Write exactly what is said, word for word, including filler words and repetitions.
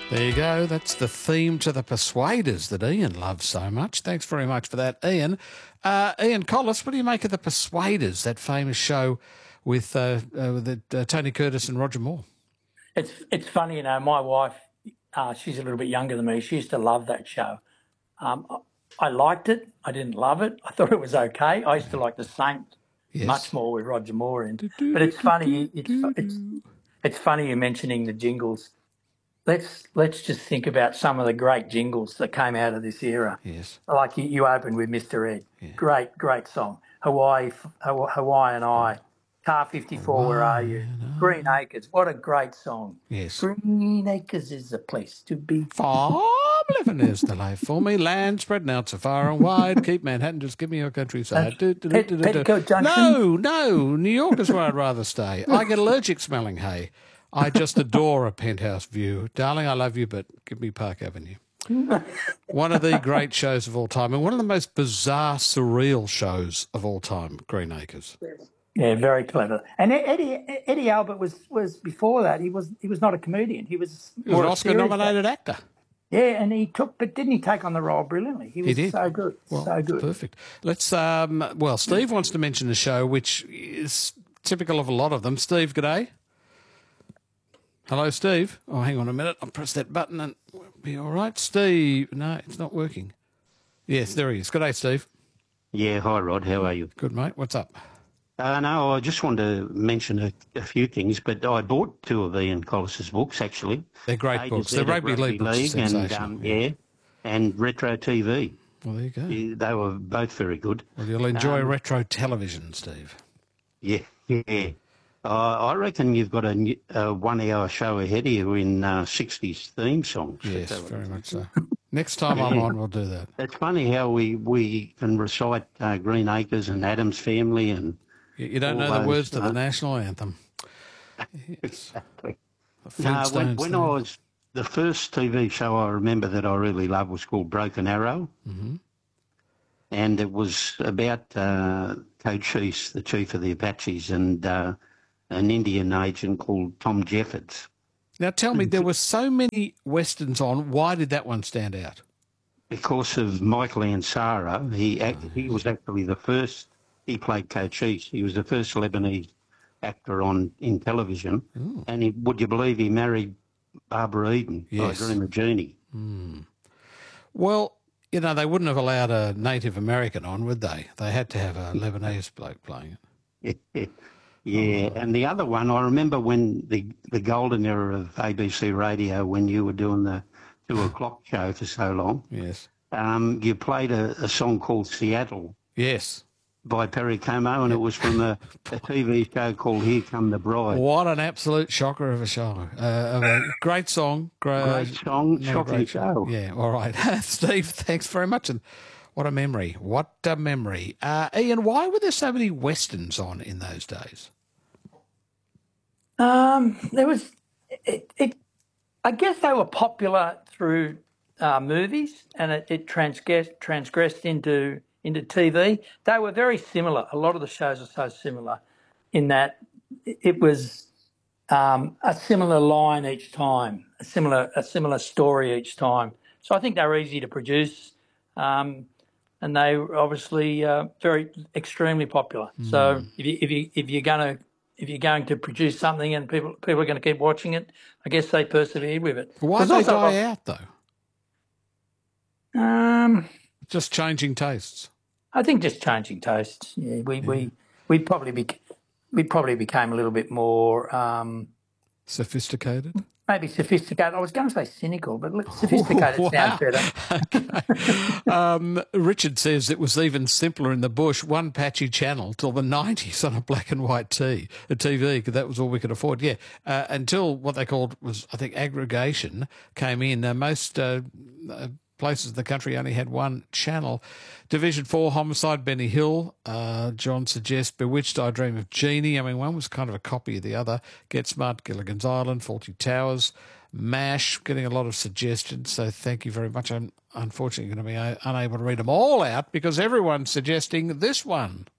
There you go. That's the theme to The Persuaders that Ian loves so much. Thanks very much for that, Ian. Uh, Ian Collis, what do you make of The Persuaders, that famous show with, uh, uh, with uh, Tony Curtis and Roger Moore? It's it's funny, you know, my wife, uh, she's a little bit younger than me. She used to love that show. Um, I liked it. I didn't love it. I thought it was okay. I used to like The Saint Yes. much more with Roger Moore in. But it's funny. It's, it's, it's funny you mentioning the jingles. Let's let's just think about some of the great jingles that came out of this era. Yes. Like you, you opened with Mister Ed. Yeah. Great, great song. Hawaii, Hawaii and I. Car fifty-four, Hawaii, where are you? Green Acres. What a great song. Yes. Green Acres is the place to be. Farm living is the life for me. Land spreading out so far and wide. Keep Manhattan, just give me your countryside. Do, do, do, Pet, do, do, Petticoat Junction? No, no. New York is where I'd rather stay. I get allergic smelling hay. I just adore a penthouse view. Darling, I love you, but give me Park Avenue. One of the great shows of all time, and one of the most bizarre, surreal shows of all time, Green Acres. Yeah, very clever. And Eddie Eddie Albert was, was before that. He was he was not a comedian. He was, he was an Oscar-nominated actor. Yeah, and he took, but didn't he take on the role brilliantly? He was he did. so good, well, so good. Perfect. Let's. Um, well, Steve wants to mention a show which is typical of a lot of them. Steve, g'day. Hello, Steve. Oh, hang on a minute. I'll press that button and we'll be all right. Steve. No, it's not working. Yes, there he is. G'day, Steve. Yeah, hi, Rod. How are you? Good, mate. What's up? Uh, no, I just wanted to mention a, a few things, but I bought two of Ian Collis's books, actually. They're great A books. Z They're rugby, rugby league books. And, um, yeah. yeah, and Retro T V. Well, there you go. Yeah, they were both very good. Well, you'll enjoy um, retro television, Steve. Yeah, yeah. Uh, I reckon you've got a, a one-hour show ahead of you in uh, sixties theme songs. Yes, very much so. Next time I'm on, we'll do that. It's funny how we, we can recite uh, Green Acres and Addams Family and... You, you don't know those, the words to uh, the national anthem. Yes. Exactly. No, when, when I was... The first T V show I remember that I really loved was called Broken Arrow. Mm-hmm. And it was about uh, Cochise, the chief of the Apaches, and... Uh, an Indian agent called Tom Jeffords. Now tell me, there were so many Westerns on. Why did that one stand out? Because of Michael Ansara. He oh, he was actually the first, he played Cochise. He was the first Lebanese actor on in television. Ooh. And he, would you believe he married Barbara Eden, yes. by Dream of Jeannie. Mm. Well, you know, they wouldn't have allowed a Native American on, would they? They had to have a Lebanese bloke playing it. Yeah, and the other one, I remember when the, the golden era of A B C Radio, when you were doing the two o'clock show for so long. Yes. Um, you played a, a song called Seattle. Yes. By Perry Como, and it was from a, a T V show called Here Come the Bride. What an absolute shocker of a show. Uh, of a great song. Great, great song, shocking great show. Yeah, all right. Steve, thanks very much. And what a memory. What a memory. Uh, Ian, why were there so many Westerns on in those days? Um, there was, it, it, I guess they were popular through uh, movies, and it, it transgressed, transgressed into into T V. They were very similar. A lot of the shows are so similar in that it was um, a similar line each time, a similar a similar story each time. So I think they were easy to produce, um, and they were obviously uh, very extremely popular. Mm. So if you if you if you're going to If you're going to produce something and people people are going to keep watching it, I guess they persevered with it. Why did they die out, though? Um, just changing tastes. I think just changing tastes. Yeah, we yeah. we we probably be, we probably became a little bit more um, sophisticated. Maybe sophisticated. I was going to say cynical, but sophisticated oh, wow. sounds better. Okay. um, Richard says it was even simpler in the bush, one patchy channel till the nineties on a black and white T, a T V, because that was all we could afford. Yeah, uh, until what they called was, I think, aggregation came in. Uh, most uh, uh, places in the country only had one channel. Division four, Homicide, Benny Hill. Uh, John suggests Bewitched, I Dream of Jeannie. I mean, one was kind of a copy of the other. Get Smart, Gilligan's Island, Fawlty Towers, MASH, getting a lot of suggestions. So thank you very much. I'm unfortunately going to be unable to read them all out because everyone's suggesting this one.